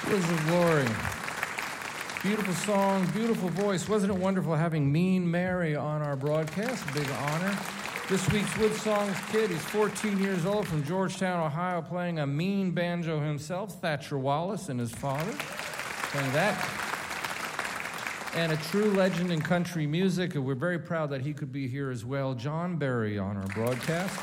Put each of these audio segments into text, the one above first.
Words of Glory. Beautiful song, beautiful voice. Wasn't it wonderful having Mean Mary on our broadcast? A big honor. This week's Wood Songs kid, he's 14 years old from Georgetown, Ohio, playing a mean banjo himself, Thatcher Wallace and his father, playing that. And a true legend in country music, and we're very proud that he could be here as well, John Berry on our broadcast.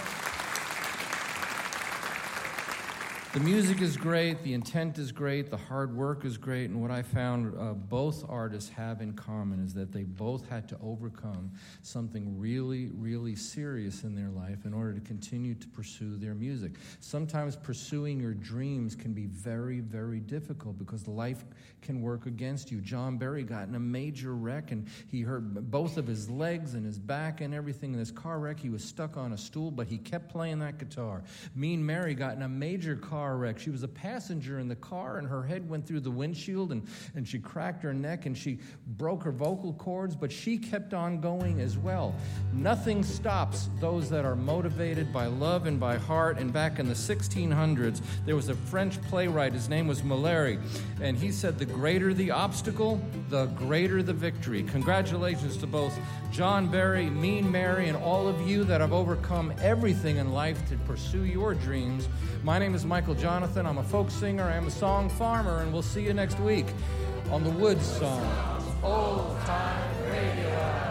The music is great, the intent is great, the hard work is great, and what I found both artists have in common is that they both had to overcome something really, really serious in their life in order to continue to pursue their music. Sometimes pursuing your dreams can be very, very difficult because life can work against you. John Berry got in a major wreck, and he hurt both of his legs and his back and everything in this car wreck. He was stuck on a stool, but he kept playing that guitar. Mean Mary got in a major car wreck. She was a passenger in the car, and her head went through the windshield, and she cracked her neck, and she broke her vocal cords, but she kept on going as well. Nothing stops those that are motivated by love and by heart. And back in the 1600s, there was a French playwright. His name was Molière, and he said, the greater the obstacle, the greater the victory. Congratulations to both John Berry, Mean Mary, and all of you that have overcome everything in life to pursue your dreams. My name is Michael Jonathan. I'm a folk singer. I'm a song farmer, and we'll see you next week on the Woods Songs Old Time Radio.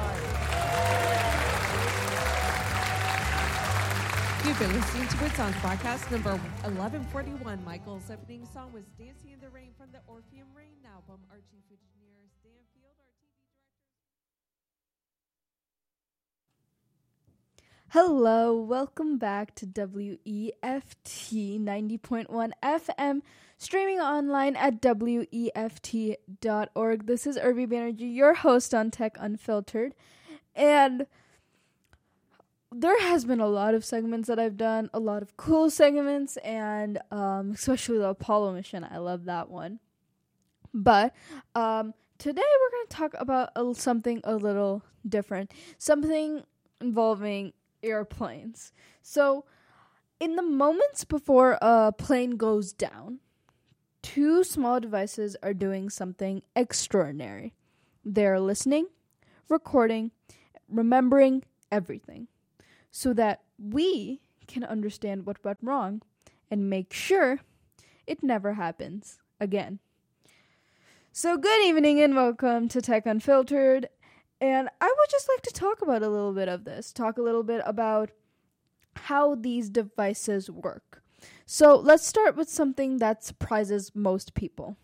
You've been listening to Wood Songs podcast number 1141. Michael's opening song was Dancing in the Rain from the Orpheum Rain album. Our chief engineer is Dan Field. Our TV director. Hello, welcome back to WEFT 90.1 FM, streaming online at WEFT.org. This is Irby Banerjee, your host on Tech Unfiltered, and there has been a lot of segments that I've done, a lot of cool segments, and especially the Apollo mission. I love that one. But today we're going to talk about something a little different, something involving airplanes. So, in the moments before a plane goes down, two small devices are doing something extraordinary. They're listening, recording, remembering everything, so that we can understand what went wrong and make sure it never happens again. So good evening and welcome to Tech Unfiltered. And I would just like to talk about a little bit of this, talk a little bit about how these devices work. So let's start with something that surprises most people.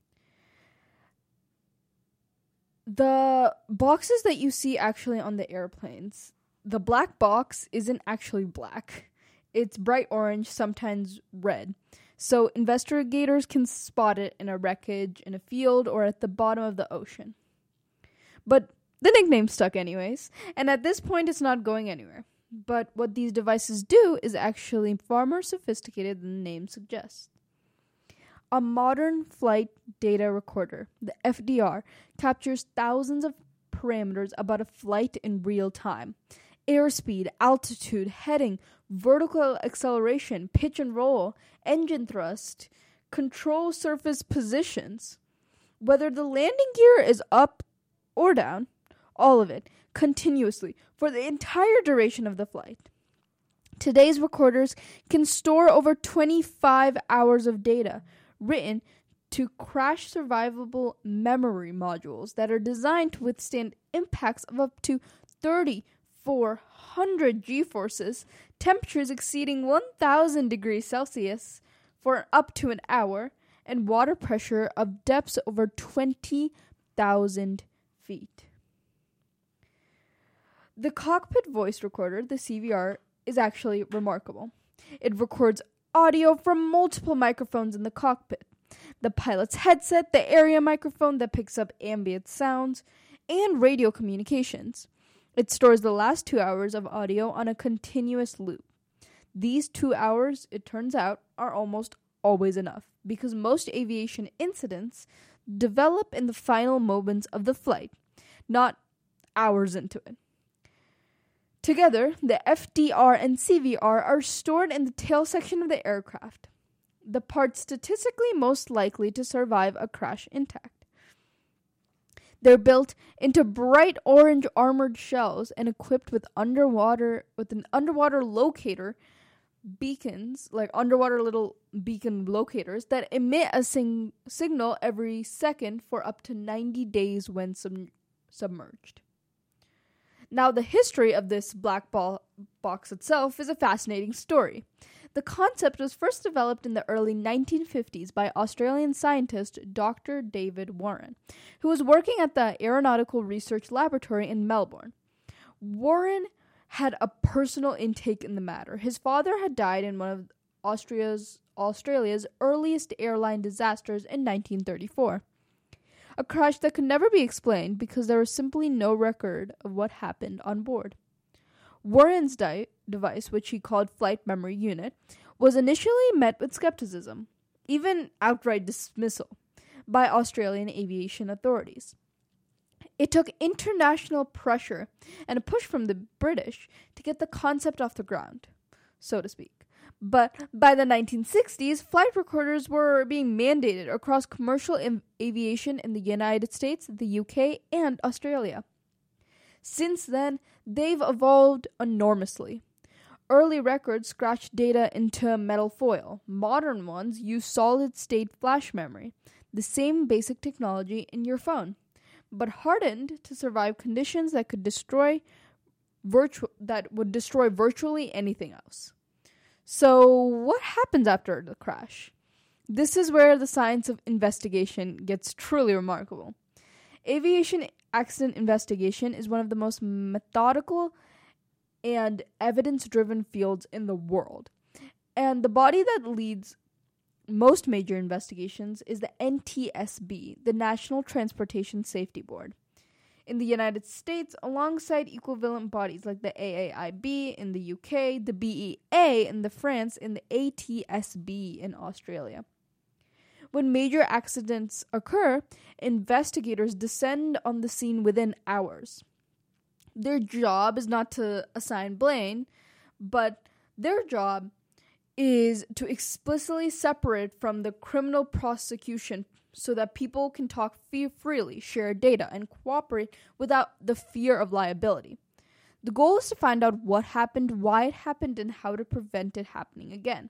The boxes that you see actually on the airplanes, the black box isn't actually black. It's bright orange, sometimes red. So investigators can spot it in a wreckage, in a field, or at the bottom of the ocean. But the nickname stuck anyways, and at this point it's not going anywhere. But what these devices do is actually far more sophisticated than the name suggests. A modern flight data recorder, the FDR, captures thousands of parameters about a flight in real time. Airspeed, altitude, heading, vertical acceleration, pitch and roll, engine thrust, control surface positions, whether the landing gear is up or down, all of it, continuously, for the entire duration of the flight. Today's recorders can store over 25 hours of data, written to crash survivable memory modules that are designed to withstand impacts of up to 3,400 G-forces, temperatures exceeding 1,000 degrees Celsius for up to an hour, and water pressure of depths over 20,000 feet. The cockpit voice recorder, the CVR, is actually remarkable. It records audio from multiple microphones in the cockpit. The pilot's headset, the area microphone that picks up ambient sounds, and radio communications. It stores the last 2 hours of audio on a continuous loop. These 2 hours, it turns out, are almost always enough, because most aviation incidents develop in the final moments of the flight, not hours into it. Together, the FDR and CVR are stored in the tail section of the aircraft. the part statistically most likely to survive a crash intact. They're built into bright orange armored shells and equipped with an underwater locator beacons, like underwater little beacon locators that emit a signal every second for up to 90 days when submerged. Now, the history of this black box itself is a fascinating story. The concept was first developed in the early 1950s by Australian scientist Dr. David Warren, who was working at the Aeronautical Research Laboratory in Melbourne. Warren had a personal intake in the matter. His father had died in one of Australia's earliest airline disasters in 1934. A crash that could never be explained because there was simply no record of what happened on board. Warren's device, which he called Flight Memory Unit, was initially met with skepticism, even outright dismissal, by Australian aviation authorities. It took international pressure and a push from the British to get the concept off the ground, so to speak. But by the 1960s, flight recorders were being mandated across commercial aviation in the United States, the UK, and Australia. Since then, they've evolved enormously. Early records scratched data into metal foil. Modern ones use solid-state flash memory, the same basic technology in your phone, but hardened to survive conditions that would destroy virtually anything else. So, what happens after the crash? This is where the science of investigation gets truly remarkable. Aviation accident investigation is one of the most methodical and evidence-driven fields in the world. And the body that leads most major investigations is the NTSB, the National Transportation Safety Board. In the United States, alongside equivalent bodies like the AAIB in the UK, the BEA in France, and the ATSB in Australia. When major accidents occur, investigators descend on the scene within hours. Their job is not to assign blame, but their job is to explicitly separate from the criminal prosecution so that people can talk freely, share data, and cooperate without the fear of liability. The goal is to find out what happened, why it happened, and how to prevent it happening again.